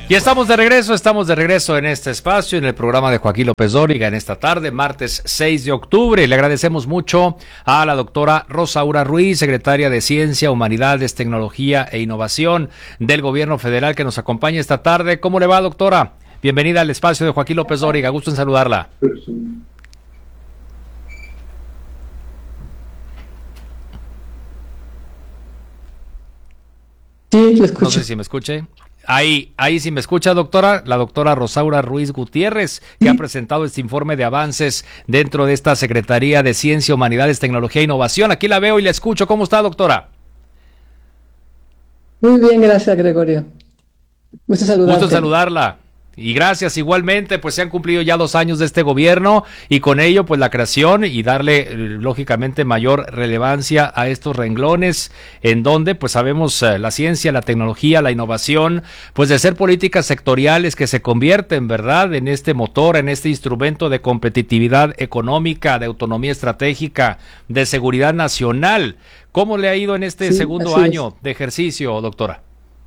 Y estamos de regreso en este espacio, en el programa de Joaquín López Dóriga, en esta tarde, martes 6 de octubre. Le agradecemos mucho a la doctora Rosaura Ruiz, secretaria de Ciencia, Humanidades, Tecnología e Innovación del Gobierno Federal, que nos acompaña esta tarde. ¿Cómo le va, doctora? Bienvenida al espacio de Joaquín López Dóriga, gusto en saludarla. Sí, lo escucho. No sé si me escuche. Ahí sí me escucha, doctora, la doctora Rosaura Ruiz Gutiérrez, que ha presentado este informe de avances dentro de esta Secretaría de Ciencia, Humanidades, Tecnología e Innovación. Aquí la veo y la escucho. ¿Cómo está, doctora? Muy bien, gracias, Gregorio. Gusto saludarte. Gusto en saludarla. Y gracias, igualmente, pues se han cumplido ya 2 años de este gobierno y con ello pues la creación y darle lógicamente mayor relevancia a estos renglones en donde pues sabemos la ciencia, la tecnología, la innovación, pues de ser políticas sectoriales que se convierten, ¿verdad?, en este motor, en este instrumento de competitividad económica, de autonomía estratégica, de seguridad nacional. ¿Cómo le ha ido en este segundo año de ejercicio, doctora?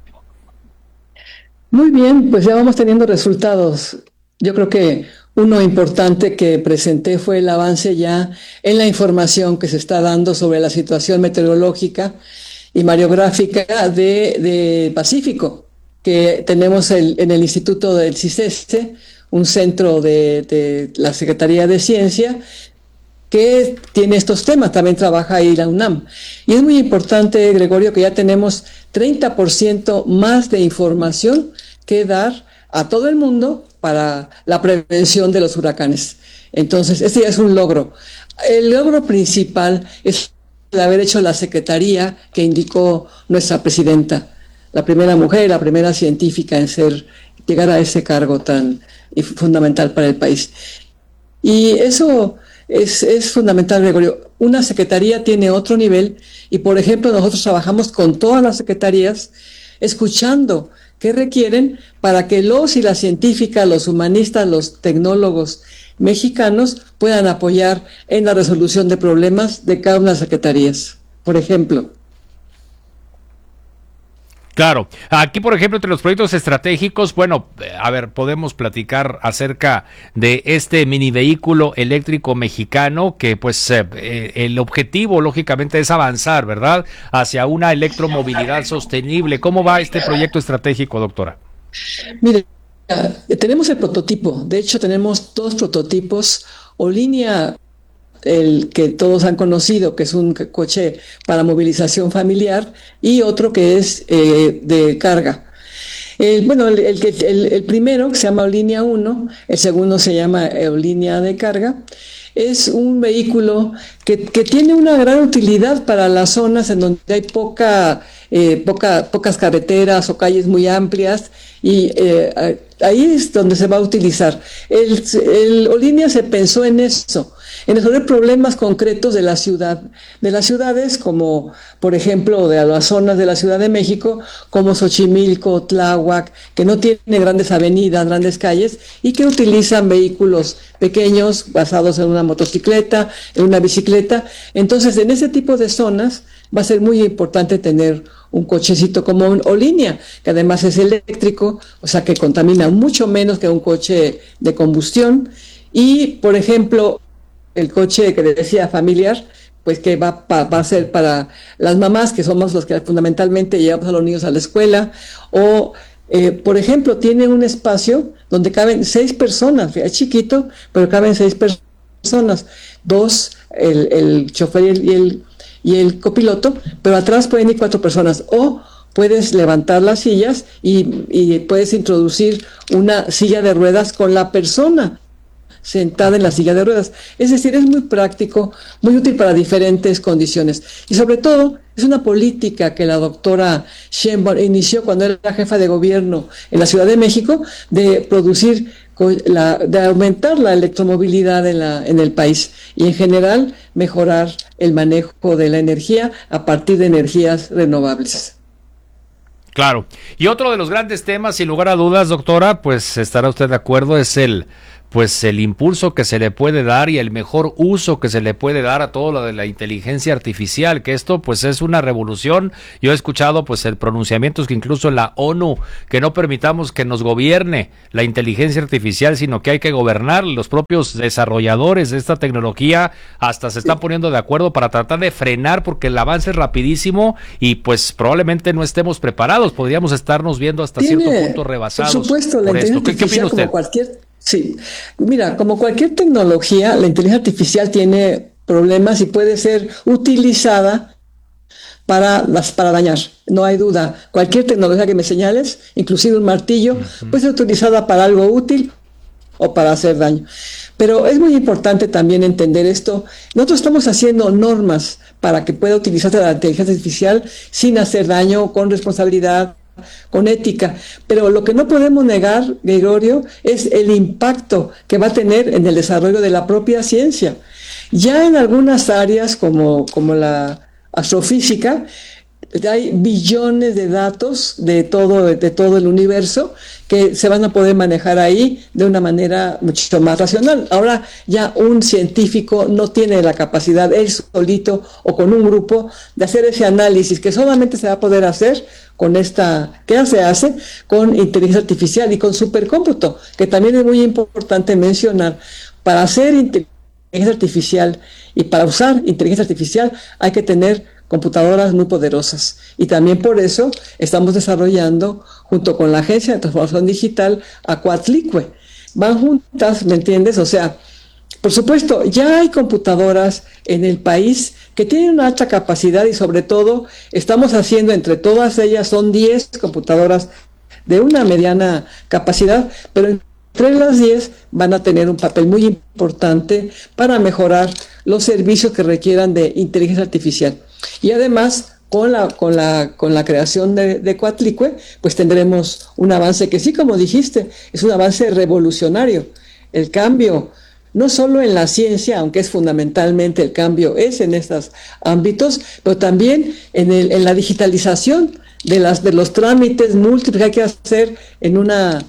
Muy bien, pues ya vamos teniendo resultados. Yo creo que uno importante que presenté fue el avance ya en la información que se está dando sobre la situación meteorológica y mareográfica de Pacífico, que tenemos en el Instituto del CICESTE, un centro de la Secretaría de Ciencia, que tiene estos temas, también trabaja ahí la UNAM. Y es muy importante, Gregorio, que ya tenemos 30% más de información que dar a todo el mundo para la prevención de los huracanes. Entonces, este ya es un logro. El logro principal es el haber hecho la secretaría que indicó nuestra presidenta, la primera mujer, la primera científica en llegar a ese cargo tan fundamental para el país. Y eso es fundamental, Gregorio. Una secretaría tiene otro nivel y, por ejemplo, nosotros trabajamos con todas las secretarías escuchando qué requieren para que los y las científicas, los humanistas, los tecnólogos mexicanos puedan apoyar en la resolución de problemas de cada una de las secretarías. Por ejemplo, claro, aquí por ejemplo entre los proyectos estratégicos, bueno, a ver, podemos platicar acerca de este mini vehículo eléctrico mexicano que pues el objetivo lógicamente es avanzar, ¿verdad?, hacia una electromovilidad sostenible. ¿Cómo va este proyecto estratégico, doctora? Mire, tenemos el prototipo, de hecho tenemos 2 prototipos, Olinia, el que todos han conocido, que es un coche para movilización familiar, y otro que es de carga. El primero, que se llama Olinia 1, el segundo se llama Olinia de carga, es un vehículo que tiene una gran utilidad para las zonas en donde hay pocas carreteras o calles muy amplias, y ahí es donde se va a utilizar. El Olinia se pensó en eso, en resolver problemas concretos de la ciudad, de las ciudades como, por ejemplo, de las zonas de la Ciudad de México, como Xochimilco, Tláhuac, que no tiene grandes avenidas, grandes calles, y que utilizan vehículos pequeños basados en una motocicleta, en una bicicleta. Entonces, en ese tipo de zonas va a ser muy importante tener un cochecito como un Olinia, que además es eléctrico, o sea que contamina mucho menos que un coche de combustión. Y, por ejemplo, el coche que decía familiar, pues que va a ser para las mamás, que somos los que fundamentalmente llevamos a los niños a la escuela, o por ejemplo, tiene un espacio donde caben 6 personas, es chiquito, pero caben 6 personas, 2, el chofer y el copiloto, pero atrás pueden ir 4 personas, o puedes levantar las sillas y puedes introducir una silla de ruedas con la persona sentada en la silla de ruedas. Es decir, es muy práctico, muy útil para diferentes condiciones. Y sobre todo, es una política que la doctora Sheinbaum inició cuando era jefa de gobierno en la Ciudad de México, de aumentar la electromovilidad en el país y en general mejorar el manejo de la energía a partir de energías renovables. Claro. Y otro de los grandes temas, sin lugar a dudas, doctora, pues estará usted de acuerdo, es el pues el impulso que se le puede dar y el mejor uso que se le puede dar a todo lo de la inteligencia artificial, que esto pues es una revolución. Yo he escuchado pues el pronunciamientos que incluso en la ONU, que no permitamos que nos gobierne la inteligencia artificial, sino que hay que gobernar. Los propios desarrolladores de esta tecnología hasta se están poniendo de acuerdo para tratar de frenar, porque el avance es rapidísimo y pues probablemente no estemos preparados, podríamos estarnos viendo hasta cierto punto rebasados. Por supuesto, la por esto. ¿Qué opina usted? Como sí, mira, como cualquier tecnología, la inteligencia artificial tiene problemas y puede ser utilizada para dañar, no hay duda. Cualquier tecnología que me señales, inclusive un martillo, puede ser utilizada para algo útil o para hacer daño. Pero es muy importante también entender esto. Nosotros estamos haciendo normas para que pueda utilizarse la inteligencia artificial sin hacer daño, con responsabilidad, con ética, pero lo que no podemos negar, Gregorio, es el impacto que va a tener en el desarrollo de la propia ciencia. Ya en algunas áreas como la astrofísica, hay billones de datos de todo el universo que se van a poder manejar ahí de una manera mucho más racional. Ahora ya un científico no tiene la capacidad, él solito o con un grupo, de hacer ese análisis que solamente se va a poder hacer con que ya se hace con inteligencia artificial y con supercómputo, que también es muy importante mencionar. Para hacer inteligencia artificial y para usar inteligencia artificial hay que tener computadoras muy poderosas, y también por eso estamos desarrollando junto con la Agencia de Transformación Digital a Coatlicue. Van juntas, ¿me entiendes? O sea, por supuesto, ya hay computadoras en el país que tienen una alta capacidad y sobre todo estamos haciendo entre todas ellas, son 10 computadoras de una mediana capacidad, pero entre las 10 van a tener un papel muy importante para mejorar los servicios que requieran de inteligencia artificial. Y además, con la creación de Coatlicue, pues tendremos un avance que sí, como dijiste, es un avance revolucionario. El cambio, no solo en la ciencia, aunque es fundamentalmente el cambio es en estos ámbitos, pero también en la digitalización de los trámites múltiples que hay que hacer en una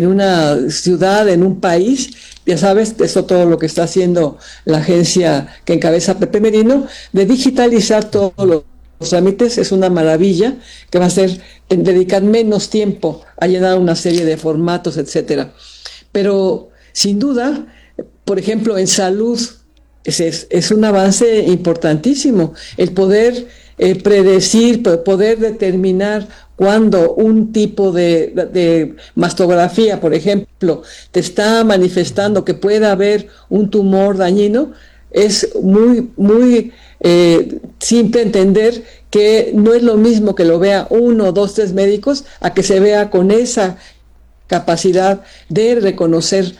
ciudad, en un país. Ya sabes, eso todo lo que está haciendo la agencia que encabeza Pepe Merino, de digitalizar todos los trámites, es una maravilla, que va a ser dedicar menos tiempo a llenar una serie de formatos, etcétera. Pero, sin duda, por ejemplo, en salud, es un avance importantísimo, el poder predecir, poder determinar cuando un tipo de mastografía, por ejemplo, te está manifestando que puede haber un tumor dañino. Es muy simple entender que no es lo mismo que lo vea 1, 2, 3 médicos a que se vea con esa capacidad de reconocer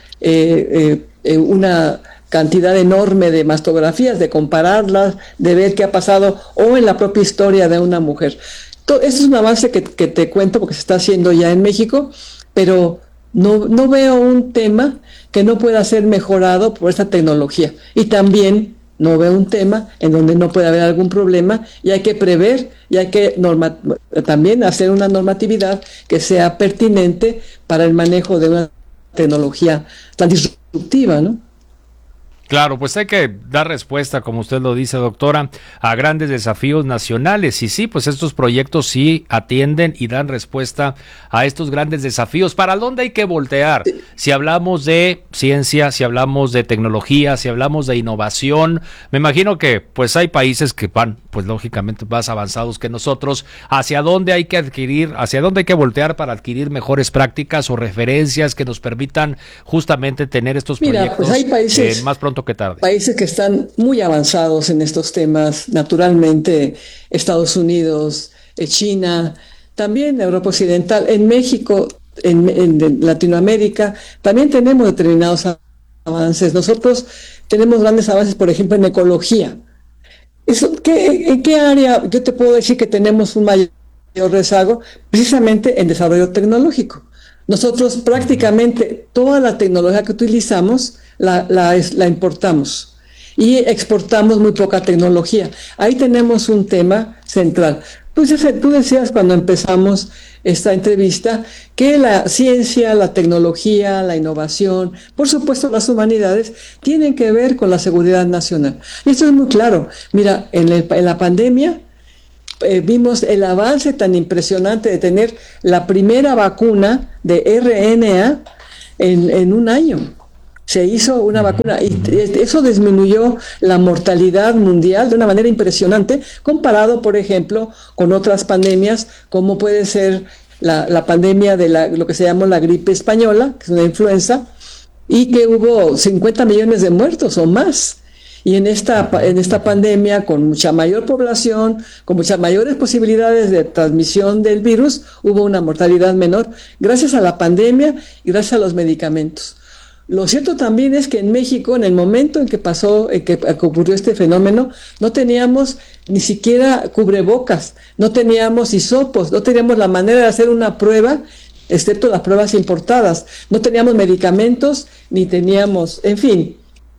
una cantidad enorme de mastografías, de compararlas, de ver qué ha pasado o en la propia historia de una mujer. Este es un avance que te cuento porque se está haciendo ya en México, pero no veo un tema que no pueda ser mejorado por esta tecnología. Y también no veo un tema en donde no puede haber algún problema y hay que prever y hay que también hacer una normatividad que sea pertinente para el manejo de una tecnología tan disruptiva, ¿no? Claro, pues hay que dar respuesta, como usted lo dice, doctora, a grandes desafíos nacionales. Y sí, pues estos proyectos sí atienden y dan respuesta a estos grandes desafíos. ¿Para dónde hay que voltear? Si hablamos de ciencia, si hablamos de tecnología, si hablamos de innovación, me imagino que pues hay países que van, pues lógicamente más avanzados que nosotros. ¿Hacia dónde hay que voltear para adquirir mejores prácticas o referencias que nos permitan justamente tener estos proyectos pues hay países, más pronto que tarde? Países que están muy avanzados en estos temas, naturalmente Estados Unidos, China, también Europa Occidental, en México, en Latinoamérica, también tenemos determinados avances. Nosotros tenemos grandes avances, por ejemplo, en ecología. ¿En qué área yo te puedo decir que tenemos un mayor rezago? Precisamente en desarrollo tecnológico. Nosotros prácticamente toda la tecnología que utilizamos la importamos y exportamos muy poca tecnología. Ahí tenemos un tema central. Tú decías cuando empezamos esta entrevista que la ciencia, la tecnología, la innovación, por supuesto las humanidades, tienen que ver con la seguridad nacional. Y esto es muy claro. Mira, en la pandemia vimos el avance tan impresionante de tener la primera vacuna de RNA en un año. Se hizo una vacuna y eso disminuyó la mortalidad mundial de una manera impresionante comparado, por ejemplo, con otras pandemias como puede ser la pandemia de lo que se llama la gripe española, que es una influenza, y que hubo 50 millones de muertos o más. Y en esta pandemia, con mucha mayor población, con muchas mayores posibilidades de transmisión del virus, hubo una mortalidad menor gracias a la pandemia y gracias a los medicamentos. Lo cierto también es que en México, en el momento en que ocurrió este fenómeno, no teníamos ni siquiera cubrebocas, no teníamos hisopos, no teníamos la manera de hacer una prueba, excepto las pruebas importadas, no teníamos medicamentos, ni teníamos, en fin,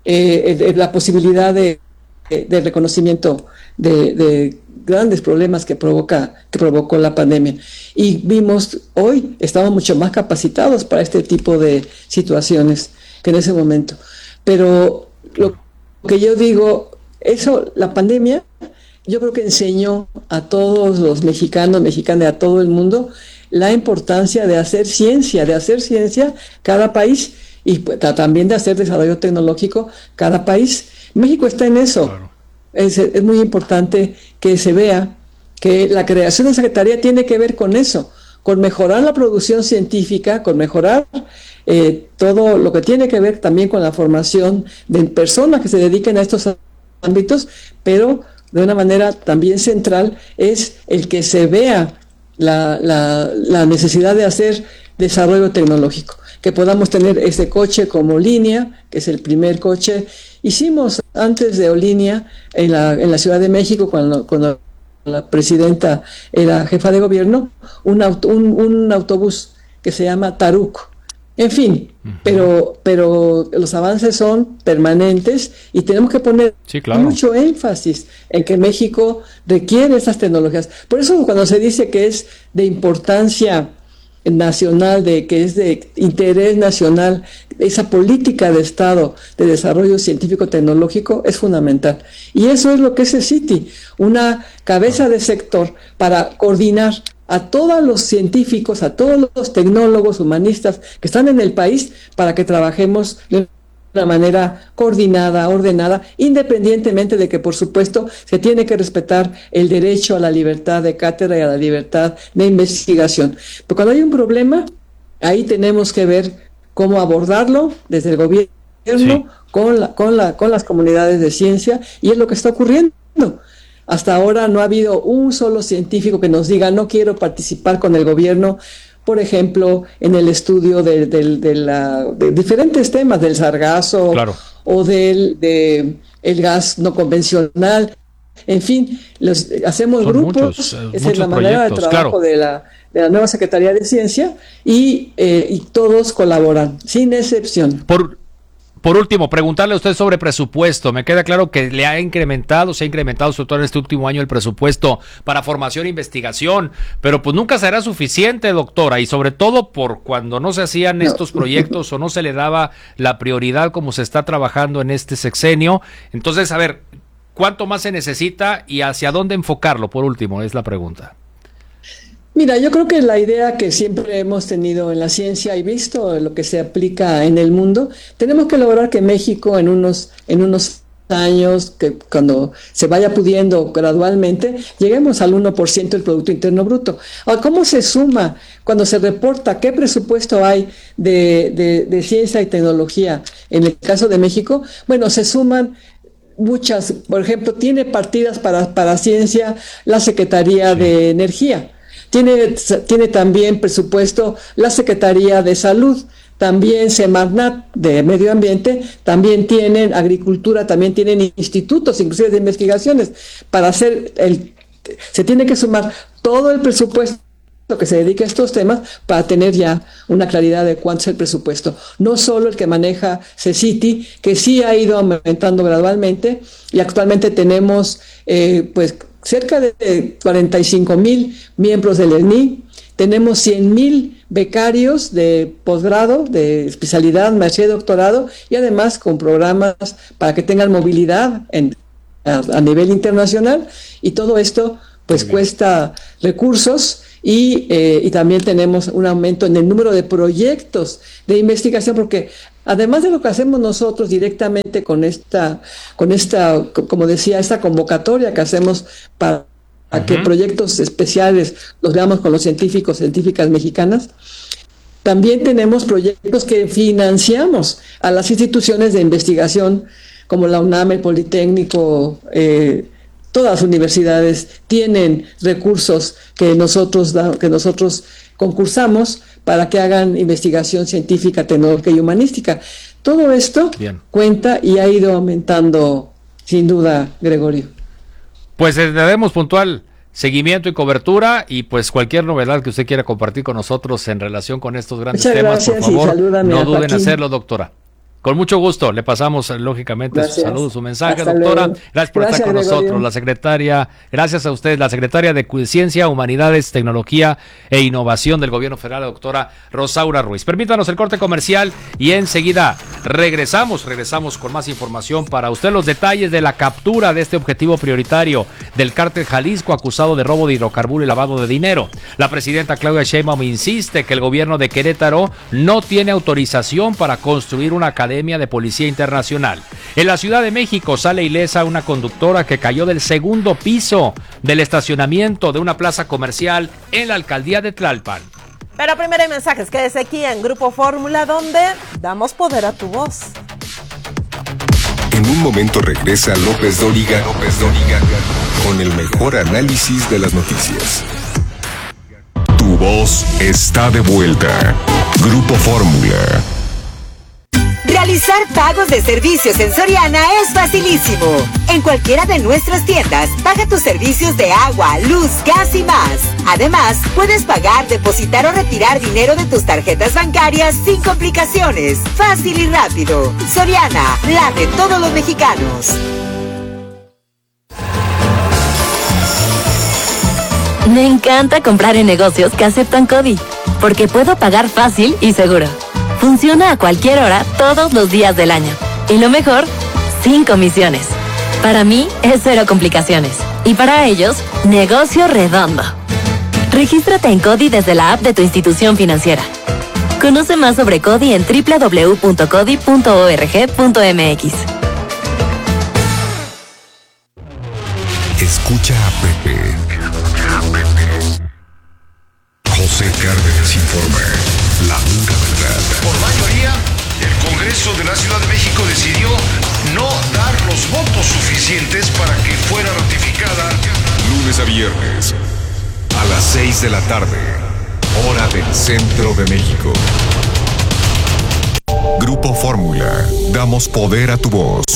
la posibilidad de reconocimiento de grandes problemas que provocó la pandemia. Y vimos hoy, estamos mucho más capacitados para este tipo de situaciones que en ese momento. Pero lo que yo digo, la pandemia, yo creo que enseñó a todos los mexicanos, mexicanas, a todo el mundo, la importancia de hacer ciencia cada país, y también de hacer desarrollo tecnológico cada país. México está en eso. Claro. Es muy importante que se vea que la creación de la Secretaría tiene que ver con eso, con mejorar la producción científica, con mejorar todo lo que tiene que ver también con la formación de personas que se dediquen a estos ámbitos, pero de una manera también central es el que se vea la necesidad de hacer desarrollo tecnológico, que podamos tener este coche como Línea, que es el primer coche. Hicimos antes de Olínea en la Ciudad de México, cuando la presidenta era jefa de gobierno, un autobús que se llama Taruc. En fin, pero los avances son permanentes y tenemos que poner mucho énfasis en que México requiere estas tecnologías. Por eso cuando se dice que es de importancia nacional, que es de interés nacional, esa política de Estado de desarrollo científico-tecnológico es fundamental. Y eso es lo que es el CITI, una cabeza de sector para coordinar a todos los científicos, a todos los tecnólogos, humanistas que están en el país para que trabajemos de una manera coordinada, ordenada, independientemente de que, por supuesto, se tiene que respetar el derecho a la libertad de cátedra y a la libertad de investigación. Pero cuando hay un problema, ahí tenemos que ver cómo abordarlo desde el gobierno, con las comunidades de ciencia, y es lo que está ocurriendo. Hasta ahora no ha habido un solo científico que nos diga no quiero participar con el gobierno, por ejemplo, en el estudio de diferentes temas, del sargazo o del gas no convencional. En fin, hacemos grupos, esa es la manera de trabajo de la nueva Secretaría de Ciencia y todos colaboran, sin excepción. Por último, preguntarle a usted sobre presupuesto. Me queda claro que se ha incrementado sobre todo en este último año el presupuesto para formación e investigación, pero pues nunca será suficiente, doctora, y sobre todo por cuando no se hacían estos proyectos o no se le daba la prioridad como se está trabajando en este sexenio. Entonces, a ver, ¿cuánto más se necesita y hacia dónde enfocarlo? Por último, es la pregunta. Mira, yo creo que la idea que siempre hemos tenido en la ciencia y visto lo que se aplica en el mundo, tenemos que lograr que México en unos años, que cuando se vaya pudiendo gradualmente, lleguemos al 1% del Producto Interno Bruto. Ahora, ¿cómo se suma cuando se reporta qué presupuesto hay de ciencia y tecnología en el caso de México? Bueno, se suman muchas. Por ejemplo, tiene partidas para ciencia la Secretaría de Energía. Tiene también presupuesto la Secretaría de Salud, también Semarnat de Medio Ambiente, también tienen Agricultura, también tienen institutos, inclusive de investigaciones, para hacer se tiene que sumar todo el presupuesto que se dedica a estos temas para tener ya una claridad de cuánto es el presupuesto. No solo el que maneja CECITI, que sí ha ido aumentando gradualmente, y actualmente tenemos, cerca de 45,000 miembros del ENI, tenemos 100,000 becarios de posgrado, de especialidad, maestría y doctorado, y además con programas para que tengan movilidad a nivel internacional, y todo esto pues cuesta recursos. Y también tenemos un aumento en el número de proyectos de investigación, porque además de lo que hacemos nosotros directamente con esta, como decía, esta convocatoria que hacemos para que proyectos especiales los veamos con los científicas mexicanas, también tenemos proyectos que financiamos a las instituciones de investigación como la UNAM, el Politécnico, todas las universidades tienen recursos que nosotros concursamos para que hagan investigación científica, tecnológica y humanística. Todo esto cuenta y ha ido aumentando, sin duda, Gregorio. Pues le damos puntual seguimiento y cobertura, y pues cualquier novedad que usted quiera compartir con nosotros en relación con estos grandes temas, por favor, no duden en hacerlo, doctora. Con mucho gusto, le pasamos lógicamente su saludo, su mensaje, hasta doctora. Luego. Gracias por estar con nosotros. La secretaria, gracias a usted, la secretaria de Ciencia, Humanidades, Tecnología e Innovación del Gobierno Federal, la doctora Rosaura Ruiz. Permítanos el corte comercial y enseguida regresamos con más información para usted, los detalles de la captura de este objetivo prioritario del cártel Jalisco acusado de robo de hidrocarburo y lavado de dinero. La presidenta Claudia Sheinbaum insiste que el gobierno de Querétaro no tiene autorización para construir una academia de Policía Internacional. En la Ciudad de México sale ilesa una conductora que cayó del segundo piso del estacionamiento de una plaza comercial en la alcaldía de Tlalpan. Pero primero hay mensajes, quédese aquí en Grupo Fórmula, donde damos poder a tu voz. En un momento regresa López Dóriga con el mejor análisis de las noticias. Tu voz está de vuelta. Grupo Fórmula. Realizar pagos de servicios en Soriana es facilísimo. En cualquiera de nuestras tiendas, paga tus servicios de agua, luz, gas y más. Además, puedes pagar, depositar o retirar dinero de tus tarjetas bancarias sin complicaciones. Fácil y rápido. Soriana, la de todos los mexicanos. Me encanta comprar en negocios que aceptan CODI, porque puedo pagar fácil y seguro. Funciona a cualquier hora, todos los días del año. Y lo mejor, sin comisiones. Para mí, es cero complicaciones. Y para ellos, negocio redondo. Regístrate en CODI desde la app de tu institución financiera. Conoce más sobre CODI en www.codi.org.mx. Escucha a Pepe. José Cárdenas informa. La pura verdad. Por mayoría, el Congreso de la Ciudad de México decidió no dar los votos suficientes para que fuera ratificada. Lunes a viernes, a las 6 de la tarde, hora del centro de México. Grupo Fórmula, damos poder a tu voz.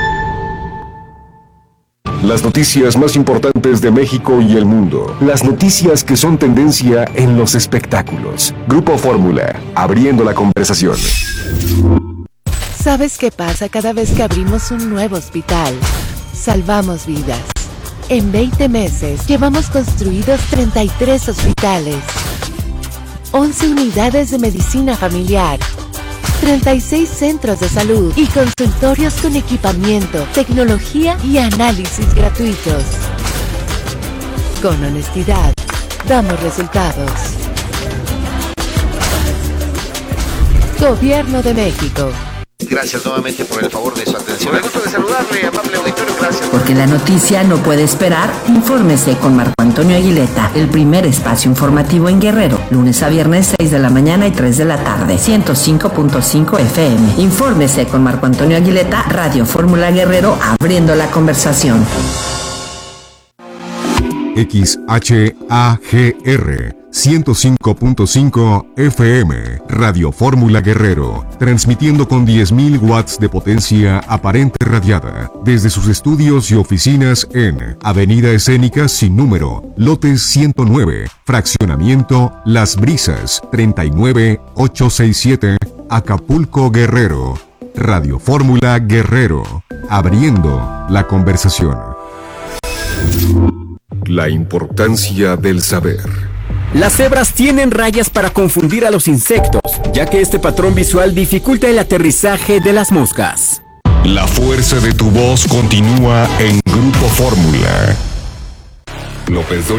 Las noticias más importantes de México y el mundo. Las noticias que son tendencia en los espectáculos. Grupo Fórmula, abriendo la conversación. ¿Sabes qué pasa cada vez que abrimos un nuevo hospital? Salvamos vidas. En 20 meses llevamos construidos 33 hospitales, 11 unidades de medicina familiar, 36 centros de salud y consultorios con equipamiento, tecnología y análisis gratuitos. Con honestidad, damos resultados. Gobierno de México. Gracias nuevamente por el favor de su atención. Me gusto de saludarle, amable auditorio, gracias. Porque la noticia no puede esperar, infórmese con Marco Antonio Aguileta, el primer espacio informativo en Guerrero, lunes a viernes 6 de la mañana y 3 de la tarde, 105.5 FM. Infórmese con Marco Antonio Aguileta, Radio Fórmula Guerrero, abriendo la conversación. XHAGR 105.5 FM, Radio Fórmula Guerrero, transmitiendo con 10.000 watts de potencia aparente radiada, desde sus estudios y oficinas en Avenida Escénica sin número, lote 109, fraccionamiento Las Brisas, 39867, Acapulco, Guerrero. Radio Fórmula Guerrero, abriendo la conversación. La importancia del saber. Las cebras tienen rayas para confundir a los insectos, ya que este patrón visual dificulta el aterrizaje de las moscas. La fuerza de tu voz continúa en Grupo Fórmula. López Dóriga.